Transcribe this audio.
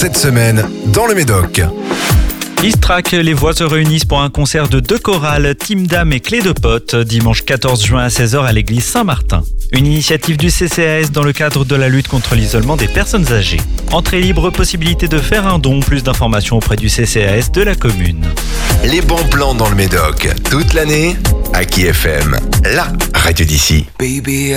cette semaine dans le Médoc. Istrac, les voix se réunissent pour un concert de 2 chorales, Team Dame et Clé de Pote, dimanche 14 juin à 16h à l'église Saint-Martin. Une initiative du CCAS dans le cadre de la lutte contre l'isolement des personnes âgées. Entrée libre, possibilité de faire un don, plus d'informations auprès du CCAS de la commune. Les bons plans dans le Médoc, toute l'année, Aki FM, la radio d'ici.